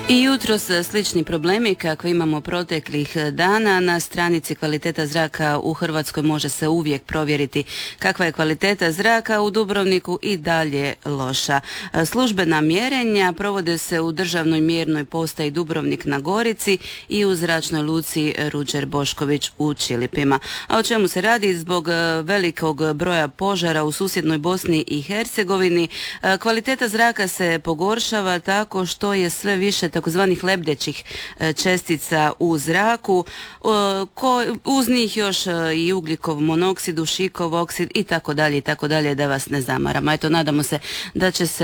I jutros slični problemi kakve imamo proteklih dana. Na stranici kvaliteta zraka u Hrvatskoj može se uvijek provjeriti kakva je kvaliteta zraka. U Dubrovniku i dalje loša. Službena mjerenja provode se u državnoj mjernoj postaji Dubrovnik na Gorici i u zračnoj luci Ruđer Bošković u Čilipima. A o čemu se radi? Zbog velikog broja požara u susjednoj Bosni i Hercegovini kvaliteta zraka se pogoršava tako što je sve više takozvanih lebdećih čestica u zraku, uz njih još i ugljikov monoksid, dušikov oksid i tako dalje, da vas ne zamaram. Eto, nadamo se da će se